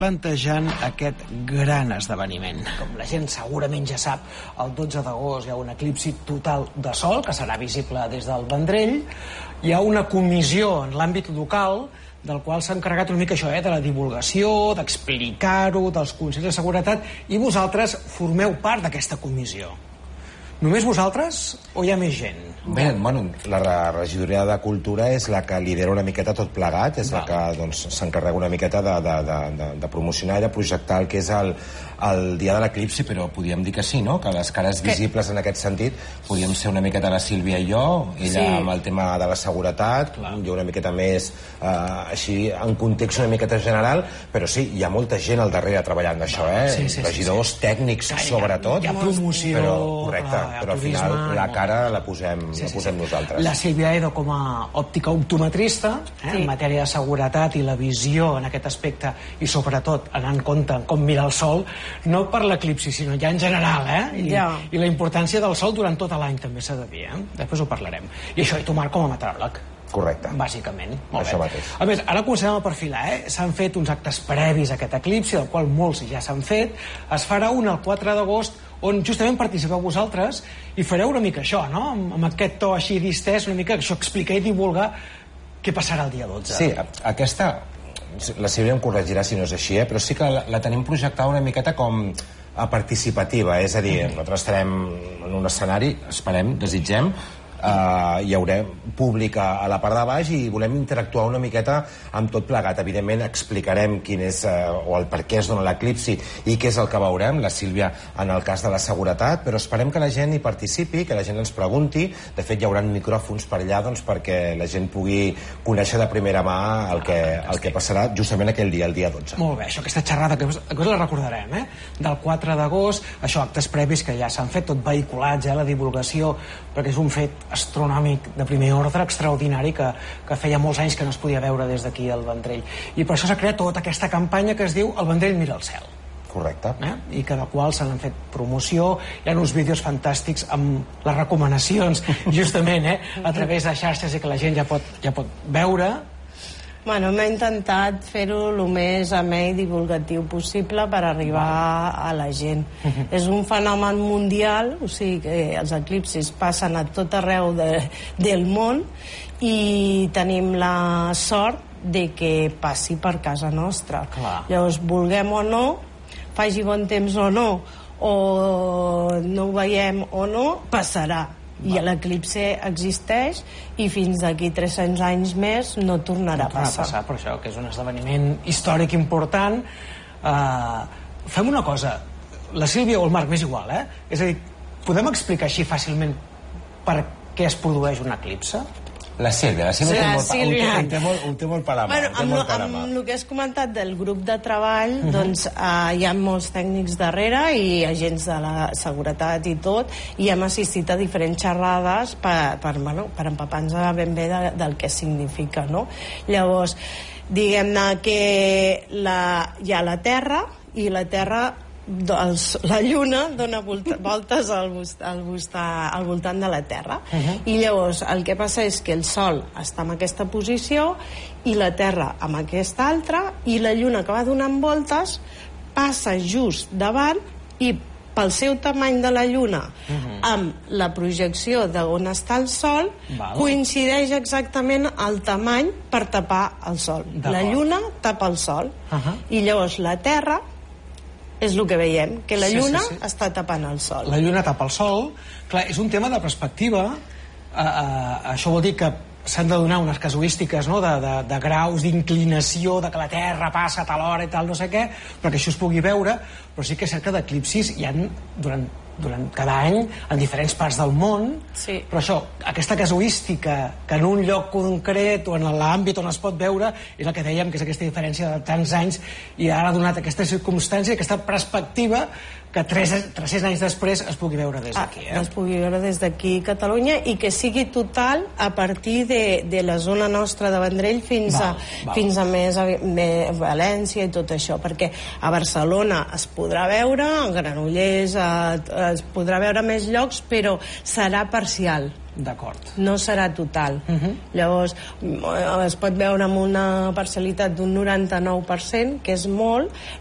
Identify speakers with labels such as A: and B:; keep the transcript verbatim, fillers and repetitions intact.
A: plantejant aquest gran esdeveniment. Com la gent segurament ja sap, el dotze d'agost hi ha un eclipsi total de Sol, que serà visible des del Vendrell. Hi ha una comissió en l'àmbit local del qual s'ha encarregat una mica això, eh, de la divulgació, d'explicar-ho, dels consells de seguretat, i vosaltres formeu part d'aquesta comissió. Només vosaltres o hi ha més gent?
B: Bé, bueno, la regidoria de Cultura és la que lidera una miqueta tot plegat, és la que doncs, s'encarrega una miqueta de, de, de, de promocionar i de projectar el que és el, el dia de l'eclipsi, però podríem dir que sí, no? Que les cares visibles en aquest sentit podríem ser una miqueta la Sílvia i jo, ella sí. amb el tema de la seguretat, clar. Jo una miqueta més eh, així en context una miqueta general, però sí, hi ha molta gent al darrere treballant d'això, eh? Sí, sí, regidors, sí, sí. tècnics, clar, sobretot.
A: Hi ha promoció,
B: però, correcte, clar, però al final la cara la posem, sí, sí, la posem sí. nosaltres.
A: La Sílvia Edo com a òptica optometrista, eh, sí. en matèria de seguretat i la visió en aquest aspecte, i sobretot anant en compte com mira el sol, no per l'eclipsi, sinó ja en general, eh? I, ja. I la importància del sol durant tot l'any també s'ha de dir, eh? Després ho parlarem. I això, i tu, Marc, com a meteoròleg.
B: Correcte.
A: Bàsicament. Molt
B: això
A: bé.
B: Mateix.
A: A més, ara comencem a perfilar, eh? S'han fet uns actes previs a aquest eclipsi, del qual molts ja s'han fet. Es farà un el quatre d'agost, on justament participeu vosaltres i fareu una mica això, no? Amb, amb aquest to així distès, una mica això, explicar i divulgar què passarà el dia dotze.
B: Sí, aquesta, la Sílvia em corregirà si no és així, eh? Però sí que la, la tenim projectada una miqueta com a participativa, és a dir, mm-hmm. nosaltres estarem en un escenari, esperem, desitgem, Uh, hi haurà públic a, a la part de baix i volem interactuar una miqueta amb tot plegat. Evidentment explicarem quin és uh, o el per què es dona l'eclipsi i què és el que veurem, la Sílvia en el cas de la seguretat, però esperem que la gent hi participi, que la gent ens pregunti. De fet hi haurà micròfons per allà doncs, perquè la gent pugui conèixer de primera mà el que, el que passarà justament aquell dia, el dia dotze.
A: Molt bé, això, aquesta xerrada que us la recordarem, eh? Del quatre d'agost, això, actes previs que ja s'han fet, tot vehiculats, eh? La divulgació, perquè és un fet astronòmic de primer ordre, extraordinari, que, que feia molts anys que no es podia veure des d'aquí al Vendrell. I per això s'ha creat tota aquesta campanya que es diu El Vendrell mira al cel.
B: Correcte.
A: Eh? I que del qual se n'han fet promoció. Hi ha uns vídeos fantàstics amb les recomanacions, justament, eh? a través de xarxes, i que la gent ja pot, ja pot veure.
C: Bueno, m'he intentat fer-ho el més amè i divulgatiu possible per arribar a la gent. Uh-huh. És un fenomen mundial, o sigui que els eclipsis passen a tot arreu de, del món, i tenim la sort de que passi per casa nostra. Clar. Llavors, vulguem o no, faci bon temps o no, o no ho veiem o no, passarà. I l'eclipsi existeix i fins d'aquí tres-cents anys més no tornarà a passar.
A: No tornarà a passar, per això, que és un esdeveniment històric important. Uh, fem una cosa, la Sílvia o el Marc, m'és igual, eh? És a dir, podem explicar així fàcilment per què es produeix un eclipsi?
B: La Sílvia, la Sílvia,
C: la
B: té,
C: Sílvia.
B: Molt, té, molt, té molt per la mà.
C: Bueno, amb,
B: molt
C: amb, amb el que has comentat del grup de treball, uh-huh. doncs uh, hi ha molts tècnics darrere i agents de la seguretat i tot, i hem assistit a diferents xerrades per, per, bueno, per empapar-nos ben bé de, del que significa, no? Llavors, diguem-ne que la, hi ha la Terra, i la Terra doncs, la Lluna dona voltes al, al, al voltant de la Terra. Uh-huh. I llavors el que passa és que el Sol està en aquesta posició i la Terra en aquesta altra, i la Lluna, que va donant voltes, passa just davant, i pel seu tamany de la Lluna, uh-huh. amb la projecció d'on està el Sol, val. Coincideix exactament el tamany per tapar el Sol. La Lluna tapa el Sol, uh-huh. i llavors la Terra és el que veiem, que la Lluna sí, sí, sí. està tapant el Sol.
A: La Lluna tapa el Sol. Clar, és un tema de perspectiva. Uh, uh, això vol dir que s'han de donar unes casuístiques, no? de, de, de graus d'inclinació, de que la Terra passa a tal hora i tal, no sé què, perquè això es pugui veure, però sí que és cert que d'eclipsis hi ha durant, durant cada any en diferents parts del món, sí. Però això, aquesta casuística que en un lloc concret o en l'àmbit on es pot veure és el que dèiem, que és aquesta diferència de tants anys, i ara ha donat aquesta circumstància, aquesta perspectiva, que tres-cents anys després es pugui veure des d'aquí. Eh?
C: Es pugui veure des d'aquí a Catalunya, i que sigui total a partir de, de la zona nostra de Vendrell fins, val, a, val. fins a més a, a València i tot això, perquè a Barcelona es podrà veure, a Granollers a, es podrà veure a més llocs, però serà parcial.
A: D'acord.
C: No serà total.
A: Uh-huh.
C: Llavors, es pot veure amb una parcialitat d'un noranta-nou per cent, que és molt,